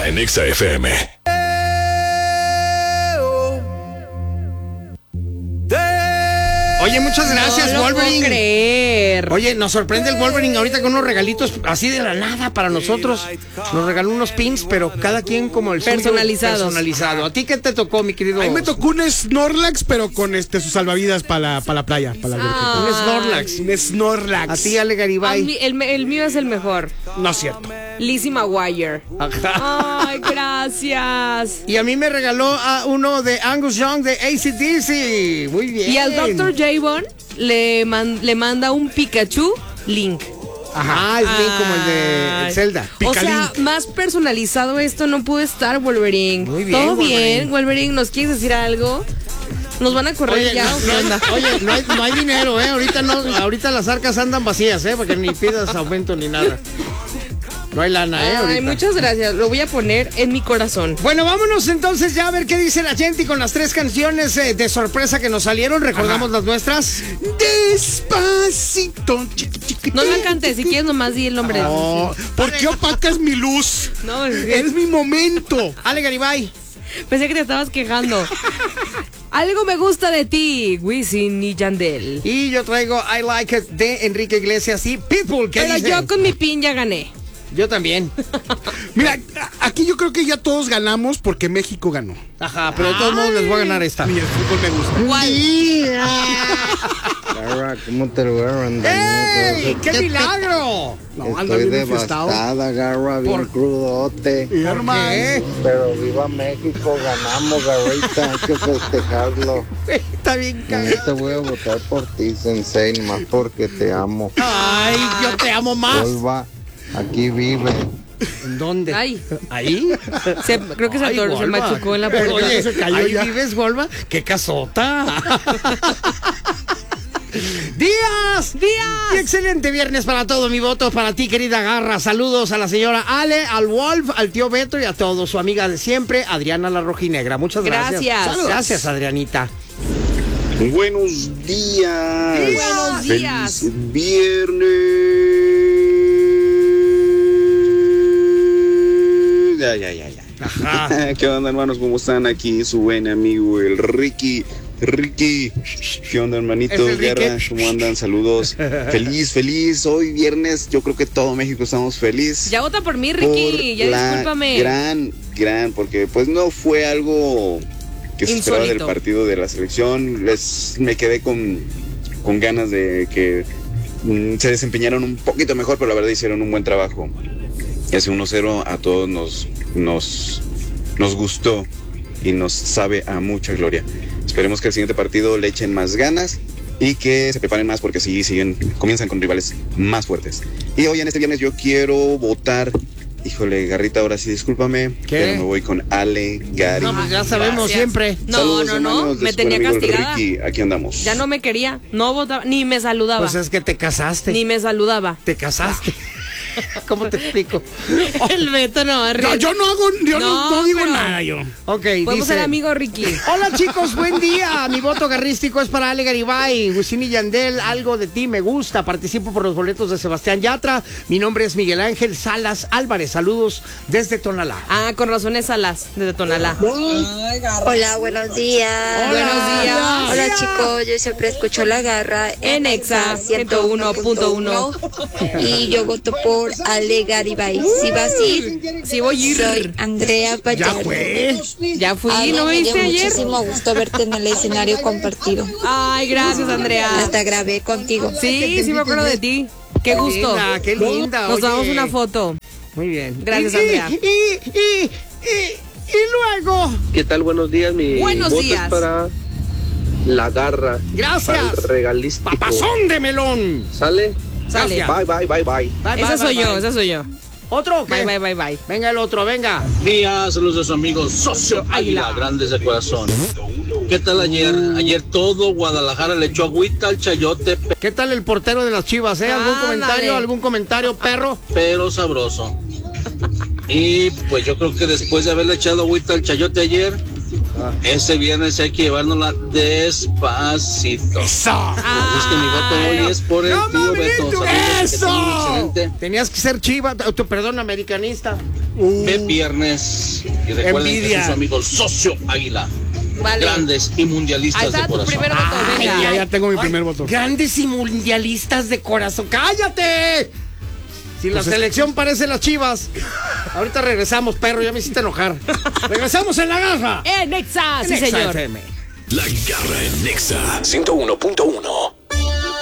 Garra en Exa FM. Oye, muchas gracias, no Wolverine. Puedo creer. Oye, nos sorprende el Wolverine ahorita con unos regalitos así de la nada para nosotros. Nos regaló unos pins, pero cada quien como el suyo. Personalizado. ¿A ti qué te tocó, mi querido? A mí me tocó un Snorlax, pero con sus salvavidas para la playa. Para la Un Snorlax. Un Snorlax. A ti, Ale Garibay. El mío es el mejor. No es cierto. Lizzie McGuire. Ajá. Ay, gracias. Y a mí me regaló a uno de Angus Young de AC/DC. Muy bien. Y al Dr. J-Bon le manda un Pikachu Link. Ajá, es bien como el de Zelda. O sea, más personalizado esto no pudo estar, Wolverine. Muy bien, ¿Todo Wolverine. bien, Wolverine? ¿Nos quieres decir algo? ¿Nos van a correr ya? ¿O qué onda? No hay dinero, ahorita las arcas andan vacías, porque ni pidas aumento ni nada. No hay lana, Ay, ahorita. muchas gracias. Lo voy a poner en mi corazón. Bueno, vámonos entonces ya a ver qué dice la gente con las 3 canciones de sorpresa que nos salieron. ¿Recordamos las nuestras? Despacito. No la cantes, si quieres nomás di el nombre. No, ¿por qué opacas mi luz? No, es que Es mi momento. Ale Garibay. pensé que te estabas quejando. Algo me gusta de ti, Wisin y Yandel. Y yo traigo I Like It de Enrique Iglesias y People. ¿Qué Pero dicen? yo con mi pin ya gané. Yo también. Mira, aquí yo creo que ya todos ganamos porque México ganó. Ajá, pero de todos modos les voy a ganar esta. Y el fútbol me gusta. ¿Cuál? Garra, ¿cómo te lo agarran, ¡Ey! ¡Qué milagro! No, anda Estoy bien enfiestado. devastada, Garra, bien ¿Por crudote. ¿Qué? Pero viva México, ganamos, Garrita, hay que festejarlo. Está bien Yo cagado. te voy a votar por ti, Sensei, más porque te amo. Ay, yo te amo más. Volva, aquí vive. ¿En dónde? Ay. ¿Ahí? Creo que se Ay, atoró, se Golba. machucó en la puerta. Oye, Se cayó ¿ahí ya. vives, Golba? ¡Qué casota! ¡Días! Y excelente viernes para todo. Mi voto para ti, querida Garra. Saludos a la señora Ale, al Wolf, al tío Beto y a todos. Su amiga de siempre, Adriana la Rojinegra. Muchas gracias. Gracias. Saludos. Gracias, Adrianita. Buenos días. Buenos días. Feliz viernes. Ya. Ajá. ¿Qué onda, hermanos? ¿Cómo están? Aquí su buen amigo, el Ricky. ¿Qué onda, hermanito? Es el Ricky. Guerra, ¿cómo andan? Saludos. Feliz. Hoy viernes, yo creo que todo México estamos felices. Ya vota por mí, Ricky. Ya discúlpame. Gran, porque pues no fue algo que se esperaba del Insólito. partido de la selección. Me quedé con ganas de que se desempeñaron un poquito mejor, pero la verdad hicieron un buen trabajo. Ese 1-0 a todos nos gustó y nos sabe a mucha gloria. Esperemos que el siguiente partido le echen más ganas y que se preparen más porque sí, comienzan con rivales más fuertes. Y hoy en este viernes yo quiero votar, híjole, Garrita, ahora sí, discúlpame, pero me voy con Ale Gari. No, pues ya sabemos Gracias. siempre. Saludos, No. hermanos, de Me su tenía buen amigo, el castigada. Ricky. Aquí andamos. Ya no me quería. No votaba. Ni me saludaba. Pues es que te casaste. Ni me saludaba. Te casaste. ¿Cómo te explico? El Beto no, Ricky. No, yo no digo pero- nada yo. Ok, Podemos dice... ser amigos, Ricky. Hola chicos, buen día. Mi voto garrístico es para Ale Garibay, Wisin y Yandel. Algo de ti me gusta. Participo por los boletos de Sebastián Yatra. Mi nombre es Miguel Ángel Salas Álvarez. Saludos desde Tonalá. Ah, con razón es Salas, desde Tonalá. Hola, buenos días. Buenos días. Hola chicos, yo siempre escucho La Garra En Exa 101.1 y yo voto por Ale Garibay. Si vas a ir, Sí voy a ir. soy Andrea Payar. Ya fui, Ay, ¿no me me viste dio ayer? muchísimo gusto verte en el escenario compartido. Ay, gracias, Andrea. Hasta grabé contigo. Sí me acuerdo de ti. Qué gusto. Qué linda. Nos oye. damos una foto. Muy bien. Gracias, Y- Andrea. Y luego. ¿Qué tal? Buenos días, mi Buenos voto días. es para La Garra. Gracias. Para el regalístico. Papazón de melón. ¿Sale? Sale. Gracias. Bye. Bye, Esa soy bye, yo, bye. esa soy yo. ¿Otro o qué? Bye. Venga el otro, venga. Días, saludos de su amigo Socio Águila, grandes de corazón. ¿Qué tal ayer? Ayer todo Guadalajara le echó agüita al chayote, ¿Qué tal el portero de las Chivas, Ándale. ¿Algún comentario, perro? pero sabroso. Y pues yo creo que después de haberle echado agüita al chayote ayer, ese viernes hay que llevárnosla despacito. ¡Eso! Así es que mi voto hoy es por el ¡No tío mames, Beto. tú! Saludos, que tengan un ¡Eso! excelente. Tenías que ser Chiva, perdón, americanista. de viernes. Y recuerden que Envidia. es su amigo el Socio Águila. Vale. Grandes y Ahí mundialistas de está tu corazón. primer voto, venga. Ya tengo mi primer voto. Grandes y mundialistas de corazón. ¡Cállate! Si la selección parece las Chivas. Ahorita regresamos, perro, ya me hiciste enojar. Regresamos en La Garra. En Nexa, sí, En Exa señor. FM. La Garra en Nexa 101.1.